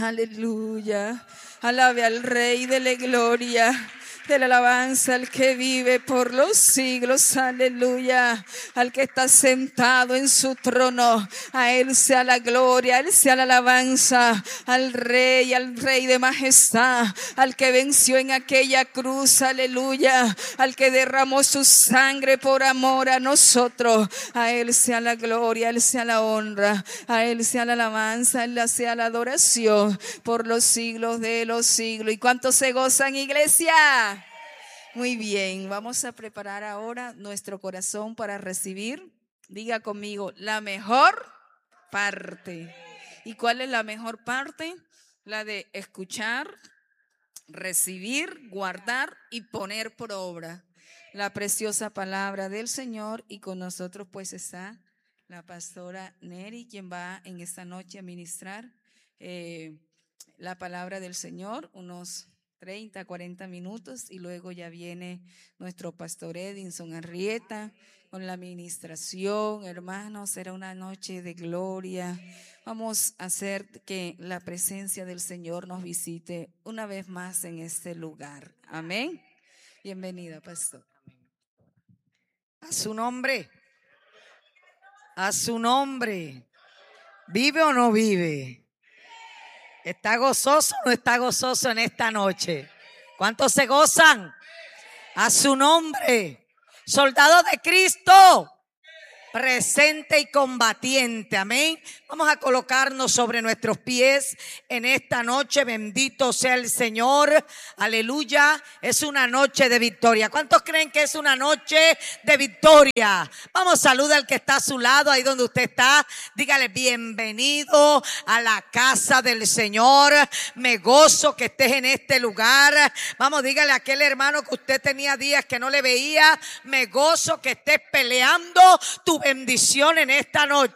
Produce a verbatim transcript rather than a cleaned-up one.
Aleluya. Alabe al Rey de la gloria, de la alabanza al que vive por los siglos, aleluya, al que está sentado en su trono. A Él sea la gloria, a Él sea la alabanza, al Rey, al Rey de majestad, al que venció en aquella cruz, aleluya, al que derramó su sangre por amor a nosotros. A Él sea la gloria, a Él sea la honra, a Él sea la alabanza, a Él sea la adoración por los siglos de los siglos. ¿Y cuántos se gozan, iglesia? Muy bien, vamos a preparar ahora nuestro corazón para recibir. Diga conmigo, la mejor parte. ¿Y cuál es la mejor parte? La de escuchar, recibir, guardar y poner por obra la preciosa palabra del Señor. Y con nosotros pues está la pastora Neri, quien va en esta noche a ministrar eh, la palabra del Señor, unos treinta, cuarenta minutos, y luego ya viene nuestro pastor Edinson Arrieta con la administración. Hermanos, será una noche de gloria. Vamos a hacer que la presencia del Señor nos visite una vez más en este lugar. Amén. Bienvenida, pastor. A su nombre, a su nombre. ¿Vive o no vive? ¿Está gozoso o no está gozoso en esta noche? ¿Cuántos se gozan? A su nombre. Soldado de Cristo, presente y combatiente. Amén. Vamos a colocarnos sobre nuestros pies en esta noche. Bendito sea el Señor. Aleluya. Es una noche de victoria. ¿Cuántos creen que es una noche de victoria? Vamos, saluda al que está a su lado, ahí donde usted está. Dígale, bienvenido a la casa del Señor. Me gozo que estés en este lugar. Vamos, dígale a aquel hermano que usted tenía días que no le veía. Me gozo que estés peleando tu bendición en esta noche.